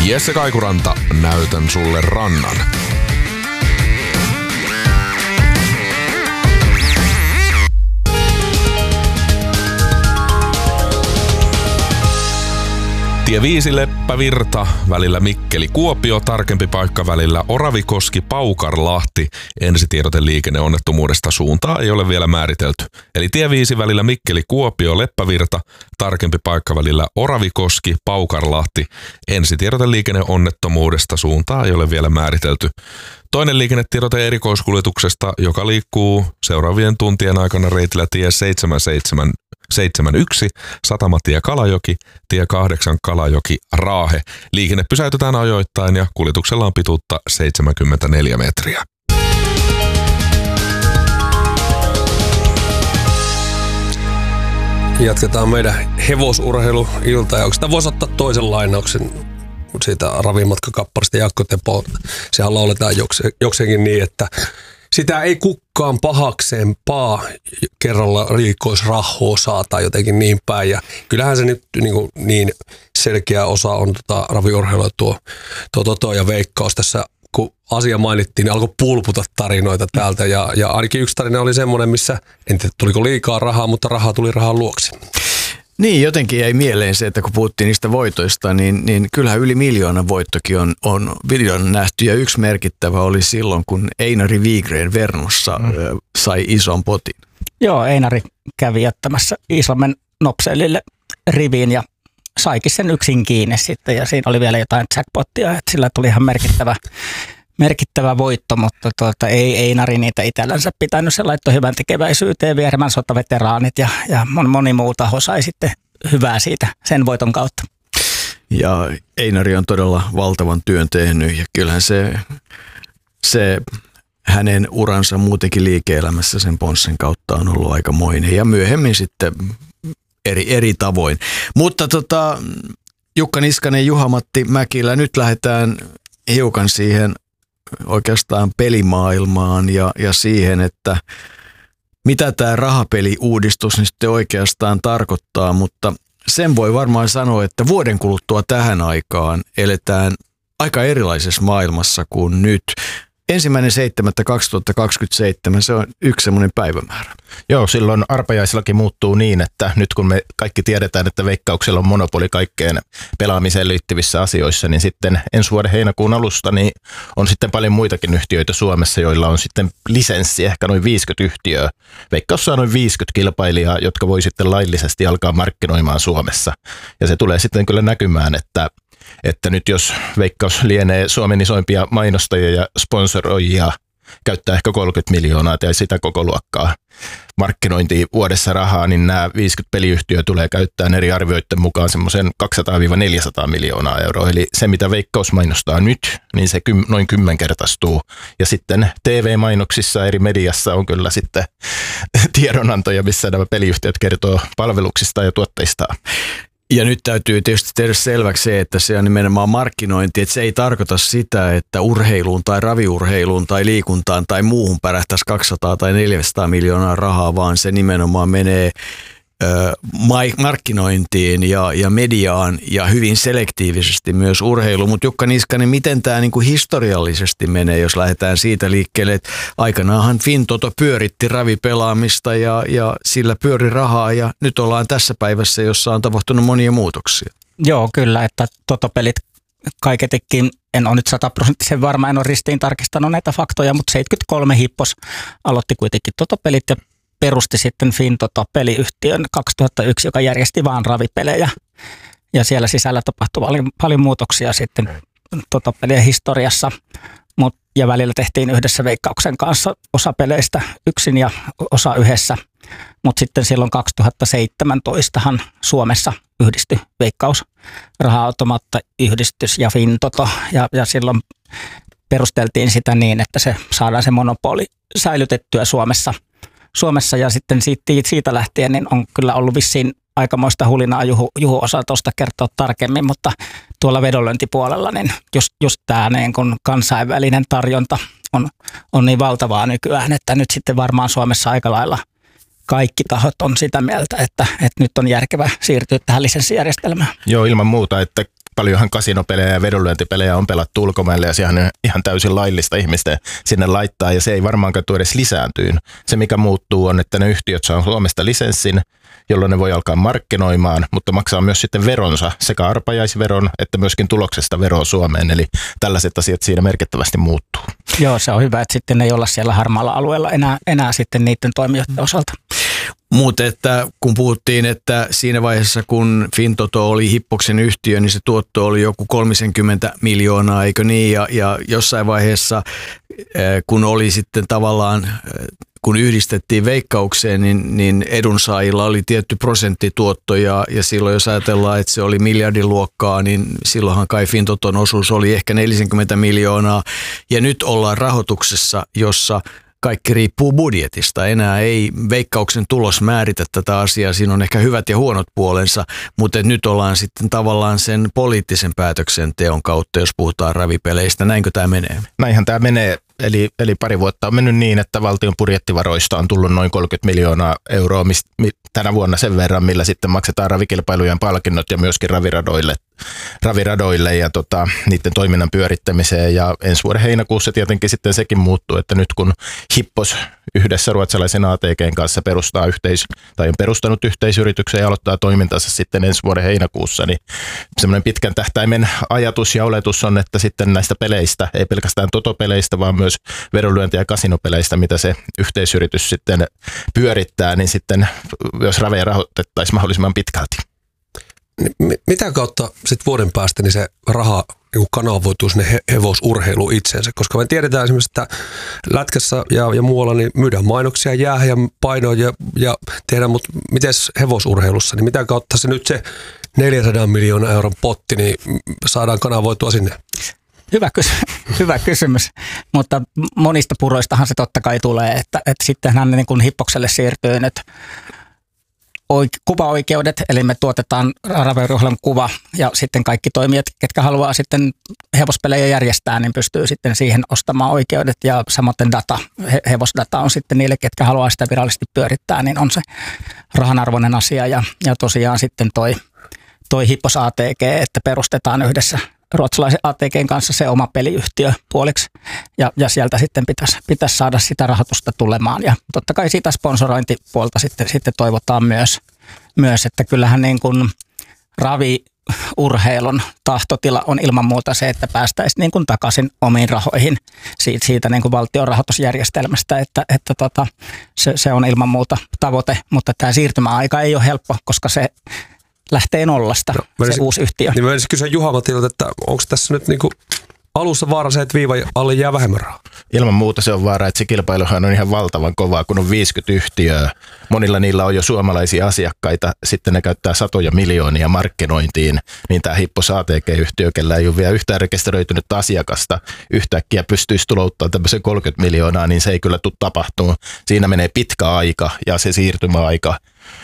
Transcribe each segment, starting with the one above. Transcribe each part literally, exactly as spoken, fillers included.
Jesse Kaikuranta, näytän sulle rannan. Tie viisi Leppävirta, välillä Mikkeli-Kuopio, tarkempi paikka välillä Oravikoski-Paukarlahti. Ensitiedote liikenneonnettomuudesta, suuntaa ei ole vielä määritelty. Eli tie viisi välillä Mikkeli-Kuopio, Leppävirta, tarkempi paikka välillä Oravikoski-Paukarlahti. Ensitiedote liikenneonnettomuudesta, suuntaa ei ole vielä määritelty. Toinen liikennetiedote erikoiskuljetuksesta, joka liikkuu seuraavien tuntien aikana reitillä tie seitsemänkymmentäyksi, Satamatie Kalajoki, tie kahdeksan Kalajoki Raahe. Liikenne pysäytetään ajoittain ja kuljetuksella on pituutta seitsemänkymmentäneljä metriä. Jatketaan meidän hevosurheiluiltaa. Onko sitä voisi ottaa toisen lainauksen siitä ravimatkakapparista Jaakko Tepolta? Sehän lauletaan jokse, jokseenkin niin, että sitä ei kukkaan pahakseen paa kerralla riikoisrahoa saa tai jotenkin niin päin. Ja kyllähän se nyt niin, kuin, niin selkeä osa on tota raviurheilua tuo, tuo Toto ja Veikkaus tässä. Kun asia mainittiin, niin alkoi pulputa tarinoita täältä. Ja, ja ainakin yksi tarina oli semmoinen, missä en tiedä tuliko liikaa rahaa, mutta rahaa tuli rahan luoksi. Niin, jotenkin jäi mieleen se, että kun puhuttiin niistä voitoista, niin, niin kyllähän yli miljoonan voittokin on, on videon nähty. Ja yksi merkittävä oli silloin, kun Einari Wigren Vernossa mm. sai ison potin. Joo, Einari kävi jättämässä Iisalmen Nopselille riviin ja saikin sen yksin kiinni sitten. Ja siinä oli vielä jotain jackpottia, että sillä tuli ihan merkittävä, merkittävä voitto, mutta tuota, ei Einari niitä itsellänsä pitänyt. Se laittoi hyvän tekeväisyyteen, Vieremän sotaveteraanit ja, ja moni muu taho sai sitten hyvää siitä sen voiton kautta. Ja Einari on todella valtavan työn tehnyt ja kyllähän se, se hänen uransa muutenkin liike-elämässä sen Ponssen kautta on ollut aikamoinen ja myöhemmin sitten eri, eri tavoin. Mutta tota, Jukka Niskanen, Juha-Matti Mäkilä, nyt lähdetään hiukan siihen oikeastaan pelimaailmaan ja, ja siihen, että mitä tämä rahapeliuudistus nyt sitten oikeastaan tarkoittaa, mutta sen voi varmaan sanoa, että vuoden kuluttua tähän aikaan eletään aika erilaisessa maailmassa kuin nyt. Ensimmäinen seitsemättä kaksituhattakaksikymmentäseitsemän, se on yksi semmoinen päivämäärä. Joo, silloin arpajaislakin muuttuu niin, että nyt kun me kaikki tiedetään, että Veikkauksella on monopoli kaikkeen pelaamiseen liittyvissä asioissa, niin sitten ensi vuoden heinäkuun alusta niin on sitten paljon muitakin yhtiöitä Suomessa, joilla on sitten lisenssi, ehkä noin viisikymmentä yhtiöä. Veikkaus saa noin viisikymmentä kilpailijaa, jotka voi sitten laillisesti alkaa markkinoimaan Suomessa. Ja se tulee sitten kyllä näkymään, että Että nyt jos Veikkaus lienee Suomen isoimpia mainostajia ja sponsoroijia, käyttää ehkä kolmekymmentä miljoonaa tai sitä koko luokkaa markkinointiin vuodessa rahaa, niin nämä viisikymmentä peliyhtiöä tulee käyttämään eri arvioiden mukaan semmoisen kaksisataa neljäsataa miljoonaa euroa. Eli se, mitä Veikkaus mainostaa nyt, niin se kym, noin kymmenkertaistuu. Ja sitten T V-mainoksissa eri mediassa on kyllä sitten tiedonantoja, missä nämä peliyhtiöt kertoo palveluksista ja tuotteistaan. Ja nyt täytyy tietysti tehdä selväksi se, että se on nimenomaan markkinointi, että se ei tarkoita sitä, että urheiluun tai raviurheiluun tai liikuntaan tai muuhun pärähtäisi kaksisataa tai neljäsataa miljoonaa rahaa, vaan se nimenomaan menee ö, markkinointiin ja, ja mediaan ja hyvin selektiivisesti myös urheiluun. Mutta Jukka Niskanen, miten tämä niinku historiallisesti menee, jos lähdetään siitä liikkeelle, että aikanaanhan Fintoto pyöritti ravipelaamista ja, ja sillä pyöri rahaa ja nyt ollaan tässä päivässä, jossa on tapahtunut monia muutoksia. Joo, kyllä, että totopelit kaiketikin, en ole nyt sataprosenttisen varma, en ole ristiin tarkistanut näitä faktoja, mutta seitsemänkymmentäkolme Hippos aloitti kuitenkin totopelit ja perusti sitten Fintoto-peliyhtiön kaksituhattayksi, joka järjesti vaan ravipelejä. Ja siellä sisällä tapahtui paljon, paljon muutoksia sitten totopelien historiassa. Mut, ja välillä tehtiin yhdessä Veikkauksen kanssa osa peleistä yksin ja osa yhdessä. Mutta sitten silloin kaksituhattaseitsemäntoistahan Suomessa yhdistyi Veikkaus, Raha-automaattiyhdistys ja Fintoto. Ja, ja silloin perusteltiin sitä niin, että se saadaan se monopoli säilytettyä Suomessa. Suomessa ja sitten siitä, siitä lähtien niin on kyllä ollut vissiin aikamoista hulinaa. Juhu, Juhu osaa tuosta kertoa tarkemmin, mutta tuolla vedonlyöntipuolella niin just, just tämä niin kun kansainvälinen tarjonta on, on niin valtavaa nykyään, että nyt sitten varmaan Suomessa aika lailla kaikki tahot on sitä mieltä, että, että nyt on järkevää siirtyä tähän lisenssijärjestelmään. Joo, ilman muuta, että paljonhan kasinopelejä ja vedonlyöntipelejä on pelattu ulkomaille ja sehän on ihan täysin laillista ihmisten sinne laittaa ja se ei varmaankaan tule edes lisääntyyn. Se mikä muuttuu on, että ne yhtiöt saa Suomesta lisenssin, jolloin ne voi alkaa markkinoimaan, mutta maksaa myös sitten veronsa, sekä arpajaisveron että myöskin tuloksesta veroa Suomeen, eli tällaiset asiat siinä merkittävästi muuttuu. Joo, se on hyvä, että sitten ei olla siellä harmaalla alueella enää, enää sitten niiden toimijoiden osalta. Mutta että kun puhuttiin, että siinä vaiheessa kun Fintoto oli Hippoksen yhtiö, niin se tuotto oli joku kolmekymmentä miljoonaa, eikö niin? Ja, ja jossain vaiheessa, kun oli sitten tavallaan, kun yhdistettiin Veikkaukseen, niin, niin edunsaajilla oli tietty prosenttituotto ja, ja silloin jos ajatellaan, että se oli miljardiluokkaa, niin silloinhan kai Fintoton osuus oli ehkä neljäkymmentä miljoonaa ja nyt ollaan rahoituksessa, jossa kaikki riippuu budjetista. Enää ei Veikkauksen tulos määritä tätä asiaa. Siinä on ehkä hyvät ja huonot puolensa, mutta nyt ollaan sitten tavallaan sen poliittisen päätöksenteon kautta, jos puhutaan ravipeleistä. Näinkö tämä menee? Näinhän tämä menee. Eli, eli pari vuotta on mennyt niin, että valtion budjettivaroista on tullut noin kolmekymmentä miljoonaa euroa mist, mi, tänä vuonna sen verran, millä sitten maksetaan ravikilpailujen palkinnot ja myöskin raviradoille, raviradoille ja tota, niiden toiminnan pyörittämiseen. Ja ensi vuoden heinäkuussa tietenkin sitten sekin muuttuu, että nyt kun Hippos yhdessä ruotsalaisen A T G:n kanssa perustaa yhteis, tai on perustanut yhteisyrityksen ja aloittaa toimintansa sitten ensi vuoden heinäkuussa, niin semmoinen pitkän tähtäimen ajatus ja oletus on, että sitten näistä peleistä, ei pelkästään totopeleistä, vaan myös vedonlyönti- ja kasinopeleistä, mitä se yhteisyritys sitten pyörittää, niin sitten jos raveja rahoitettaisiin mahdollisimman pitkälti. Mitä kautta sitten vuoden päästä niin se raha niin kanavoituu sinne he, hevosurheiluun itseensä? Koska me tiedetään esimerkiksi, että lätkässä ja, ja muualla niin myydään mainoksia, jäähän ja painoja ja, ja tehdään, mutta miten hevosurheilussa, niin mitä kautta se nyt se neljäsataa miljoonaa euron potti, niin saadaan kanavoitua sinne? Hyvä, kysy- hyvä kysymys, mutta monista puroistahan se totta kai tulee, että, että sittenhän niin kuin Hippokselle siirtyy nyt oike- kuvaoikeudet, eli me tuotetaan raviurheilun kuva ja sitten kaikki toimijat, ketkä haluaa sitten hevospelejä järjestää, niin pystyy sitten siihen ostamaan oikeudet ja samoin data, he- hevosdata on sitten niille, ketkä haluaa sitä virallisesti pyörittää, niin on se rahanarvoinen asia ja, ja tosiaan sitten toi, toi Hippos A T G, että perustetaan yhdessä ruotsalaisen A T G:n kanssa se oma peliyhtiö puoliksi ja, ja sieltä sitten pitäisi, pitäisi saada sitä rahoitusta tulemaan ja totta kai siitä sponsorointipuolta sitten, sitten toivotaan myös, myös, että kyllähän niin kuin raviurheilun tahtotila on ilman muuta se, että päästäisiin niin kuin takaisin omiin rahoihin siitä, siitä niin kuin valtion rahoitusjärjestelmästä, että, että tota, se, se on ilman muuta tavoite, mutta tämä siirtymäaika ei ole helppo, koska se lähtee nollasta, no, se menisin, uusi yhtiö. Niin mä menisin kysyä Juha-Matilta, että onko tässä nyt niinku alussa vaara se, että viiva alle jää vähemmän rahaa? Ilman muuta se on vaara, että se kilpailuhan on ihan valtavan kovaa, kun on viisikymmentä yhtiöä. Monilla niillä on jo suomalaisia asiakkaita, sitten ne käyttää satoja miljoonia markkinointiin, niin tämä Hippos A T G-yhtiö, kellä ei ole vielä yhtään rekisteröitynyttä asiakasta, yhtäkkiä pystyisi tulouttamaan tämmöisen kolmekymmentä miljoonaa, niin se ei kyllä tule tapahtumaan. Siinä menee pitkä aika ja se siirtymäaika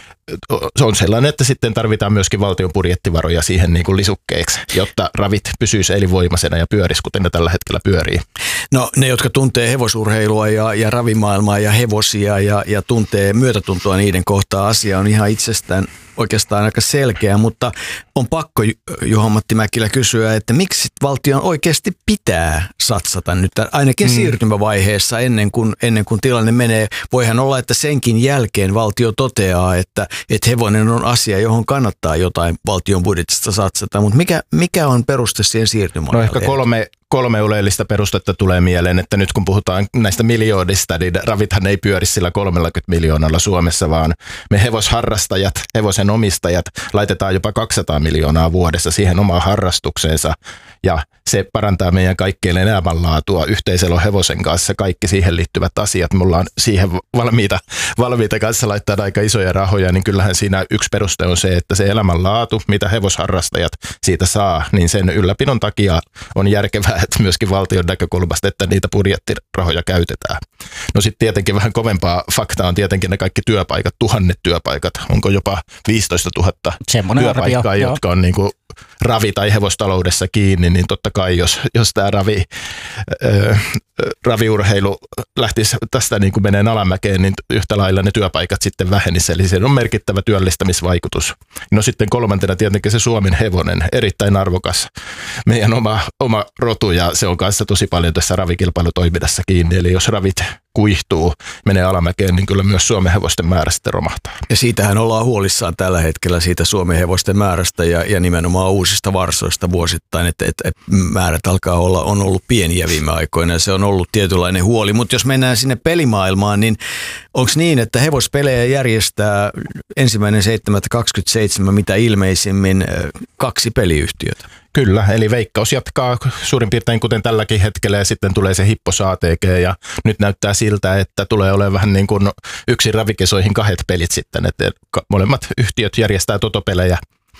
se on sellainen, että sitten tarvitaan myöskin valtion budjettivaroja siihen niin kuin lisukkeeksi, jotta ravit pysyisi elinvoimaisena ja pyörisi, kuten ne tällä hetkellä pyörii. No ne, jotka tuntee hevosurheilua ja, ja ravimaailmaa ja hevosia ja, ja tuntee myötätuntoa niiden kohtaa, asia on ihan itsestään oikeastaan aika selkeä, mutta on pakko Juha-Matti Mäkilä kysyä, että miksi valtion oikeasti pitää satsata nyt ainakin hmm. siirtymävaiheessa ennen kuin, ennen kuin tilanne menee. Voihan olla, että senkin jälkeen valtio toteaa, että, että hevonen on asia, johon kannattaa jotain valtion budjetista satsata, mutta mikä, mikä on peruste siihen siirtymäajalle? No ehkä kolme, kolme oleellista perustetta tulee mieleen, että nyt kun puhutaan näistä miljoonista, niin ravithan ei pyöri sillä kolmekymmentä miljoonalla Suomessa, vaan me hevosharrastajat, hevosen omistajat laitetaan jopa kaksisataa miljoonaa vuodessa siihen omaan harrastukseensa ja se parantaa meidän kaikkien elämänlaatua yhteiselon hevosen kanssa, kaikki siihen liittyvät asiat. Me ollaan siihen valmiita, valmiita kanssa laittaa aika isoja rahoja, niin kyllähän siinä yksi peruste on se, että se elämänlaatu, mitä hevosharrastajat siitä saa, niin sen ylläpidon takia on järkevää, että myöskin valtion näkökulmasta, että niitä budjettirahoja käytetään. No sitten tietenkin vähän kovempaa faktaa on tietenkin ne kaikki työpaikat, tuhannet työpaikat, onko jopa viisitoista tuhatta semmoinen työpaikkaa, arvio, jotka on niin kuin ravi- tai hevostaloudessa kiinni, niin totta kai jos, jos tämä ravi, ö, raviurheilu lähtisi tästä niin kuin menee alamäkeen, niin yhtä lailla ne työpaikat sitten vähenisivät. Eli se on merkittävä työllistämisvaikutus. No sitten kolmantena tietenkin se Suomen hevonen, erittäin arvokas meidän oma, oma rotu, ja se on kanssa tosi paljon tässä ravikilpailutoiminnassa kiinni. Eli jos ravit kuihtuu, menee alamäkeen, niin kyllä myös Suomen hevosten määrä sitten romahtaa. Ja siitähän ollaan huolissaan tällä hetkellä siitä Suomen hevosten määrästä ja, ja nimenomaan uusista varsoista vuosittain, että, että määrät alkaa olla, on ollut pieniä viime aikoina ja se on ollut tietynlainen huoli. Mutta jos mennään sinne pelimaailmaan, niin onko niin, että hevospelejä järjestää ensimmäinen seitsemättä kaksikymmentäseitsemän mitä ilmeisimmin kaksi peliyhtiötä? Kyllä, eli Veikkaus jatkaa suurin piirtein kuten tälläkin hetkellä ja sitten tulee se Hippos A T G ja nyt näyttää siltä, että tulee olemaan vähän niin kuin yksi ravikesoihin kahdet pelit sitten, että molemmat yhtiöt järjestää totopelejä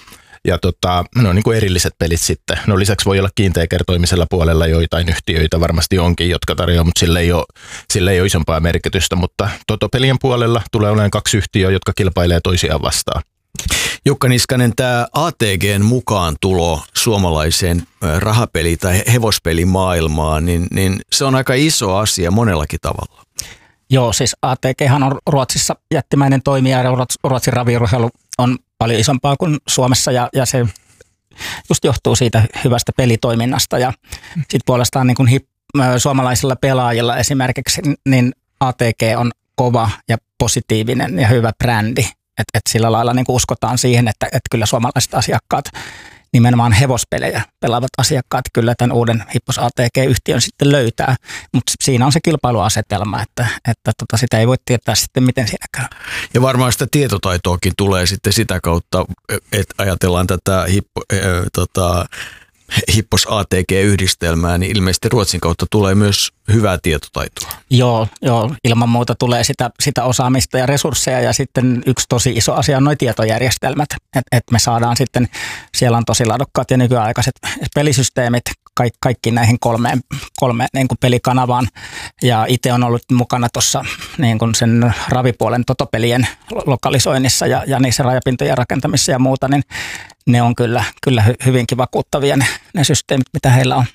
ja tota, ne on niin kuin erilliset pelit sitten. No lisäksi voi olla kiinteäkertoimisella puolella joitain yhtiöitä varmasti onkin, jotka tarjoaa, mutta sillä ei ole, sillä ei ole isompaa merkitystä, mutta totopelien puolella tulee olemaan kaksi yhtiöä, jotka kilpailee toisiaan vastaan. Jukka Niskanen, tämä A T G:n mukaan tulo suomalaiseen rahapeli- tai hevospelimaailmaan, niin, niin se on aika iso asia monellakin tavalla. Joo, siis A T G:han on Ruotsissa jättimäinen toimija ja Ruotsin raviurheilu on paljon isompaa kuin Suomessa ja, ja se just johtuu siitä hyvästä pelitoiminnasta ja sitten puolestaan niin kuin hip, suomalaisilla pelaajilla esimerkiksi niin A T G on kova ja positiivinen ja hyvä brändi. Että et sillä lailla niin uskotaan siihen, että et kyllä suomalaiset asiakkaat, nimenomaan hevospelejä pelaavat asiakkaat, kyllä tämän uuden Hippos A T G-yhtiön sitten löytää. Mutta siinä on se kilpailuasetelma, että, että tota, sitä ei voi tietää sitten, miten siinä käy. Ja varmaan sitä tietotaitoakin tulee sitten sitä kautta, että ajatellaan tätä hippo, äh, tota, Hippos A T G-yhdistelmää, niin ilmeisesti Ruotsin kautta tulee myös hyvää tietotaitoa. Joo, joo ilman muuta tulee sitä, sitä osaamista ja resursseja ja sitten yksi tosi iso asia on nuo tietojärjestelmät, että et me saadaan sitten, siellä on tosi laadukkaat ja nykyaikaiset pelisysteemit kaikki, kaikki näihin kolmeen, kolmeen niin kuin pelikanavaan ja itse on ollut mukana tuossa niin kuin sen ravipuolen totopelien lokalisoinnissa ja, ja niissä rajapintojen rakentamisessa ja muuta, niin ne on kyllä, kyllä hyvinkin vakuuttavia ne, ne systeemit, mitä heillä on.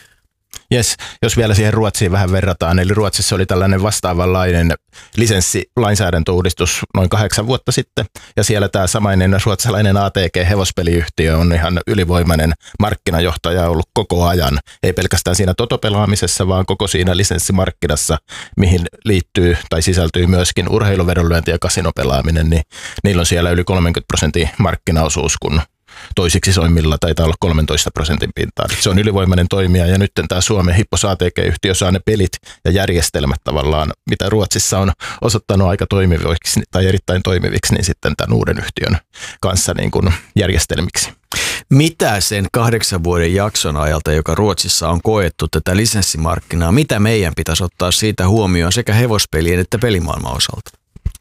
Jes, jos vielä siihen Ruotsiin vähän verrataan, eli Ruotsissa oli tällainen vastaavanlainen lisenssilainsäädäntöuudistus noin kahdeksan vuotta sitten, ja siellä tämä samainen ruotsalainen A T G-hevospeliyhtiö on ihan ylivoimainen markkinajohtaja ollut koko ajan, ei pelkästään siinä totopelaamisessa, vaan koko siinä lisenssimarkkinassa, mihin liittyy tai sisältyy myöskin urheiluvedonlyönti ja kasinopelaaminen, niin niillä on siellä yli kolmekymmentä prosentin markkinaosuus, kun toisiksi soimmilla taitaa olla kolmentoista prosentin pintaan. Se on ylivoimainen toimija ja nyt tämä Suomen Hippos A T G-yhtiö saa ne pelit ja järjestelmät tavallaan, mitä Ruotsissa on osoittanut aika toimiviksi tai erittäin toimiviksi, niin sitten tämän uuden yhtiön kanssa niin kuin järjestelmiksi. Mitä sen kahdeksan vuoden jakson ajalta, joka Ruotsissa on koettu tätä lisenssimarkkinaa, mitä meidän pitäisi ottaa siitä huomioon sekä hevospelien että pelimaailman osalta?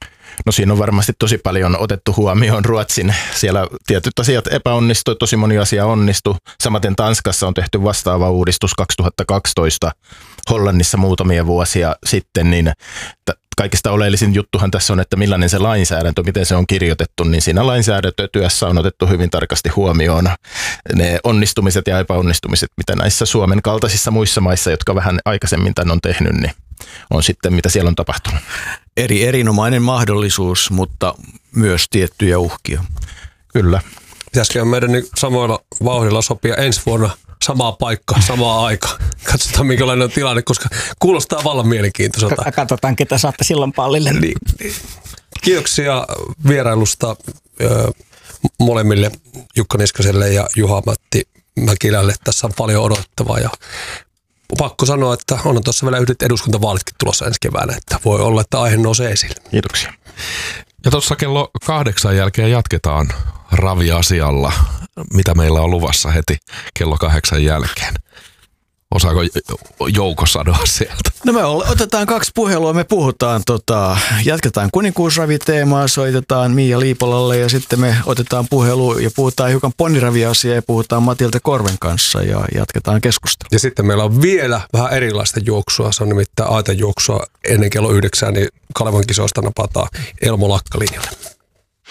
No siinä on varmasti tosi paljon otettu huomioon Ruotsin. Siellä tietyt asiat epäonnistui, tosi moni asia onnistui. Samaten Tanskassa on tehty vastaava uudistus kaksituhattakaksitoista, Hollannissa muutamia vuosia sitten, niin kaikista oleellisin juttuhan tässä on, että millainen se lainsäädäntö, miten se on kirjoitettu, niin siinä lainsäädäntötyössä on otettu hyvin tarkasti huomioon ne onnistumiset ja epäonnistumiset, mitä näissä Suomen kaltaisissa muissa maissa, jotka vähän aikaisemmin tämän on tehnyt, niin on sitten, mitä siellä on tapahtunut. Eri erinomainen mahdollisuus, mutta myös tiettyjä uhkia. Kyllä. Pitäisikö meidän nyt samoilla vauhdilla sopia ensi vuonna samaa paikkaa, samaa aikaa. Katsotaan, minkälainen on tilanne, koska kuulostaa vallan mielenkiintoiselta. Katsotaan, ketä saatte silloin pallille. Niin, niin. Kiitoksia vierailusta ö, molemmille Jukka Niskaselle ja Juha-Matti Mäkilälle. Tässä on paljon odottavaa ja pakko sanoa, että on tuossa vielä yhdet eduskuntavaalitkin tulossa ensi keväänä, että voi olla, että aihe nousee esille. Kiitoksia. Ja tuossa kello kahdeksan jälkeen jatketaan raviasialla, mitä meillä on luvassa heti kello kahdeksan jälkeen. Osaako Jouko sanoa sieltä? No me otetaan kaksi puhelua, me puhutaan, tota, jatketaan kuninkuusraviteemaa, soitetaan Miia Liipolalle ja sitten me otetaan puhelu ja puhutaan hiukan ponniraviasiaa ja puhutaan Matilda Korven kanssa ja jatketaan keskustelua. Ja sitten meillä on vielä vähän erilaista juoksua, se on nimittäin aitajuoksua ennen kello yhdeksän, niin Kalevan kisoista napataan Elmo Lakka linjalle.